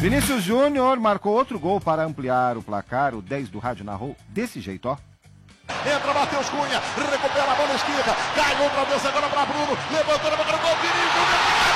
Vinícius Júnior marcou outro gol para ampliar o placar. O 10 do rádio narrou desse jeito, ó. Entra Matheus Cunha, recupera a bola esquerda, cai outra vez agora para Bruno, levantou a bola, gol,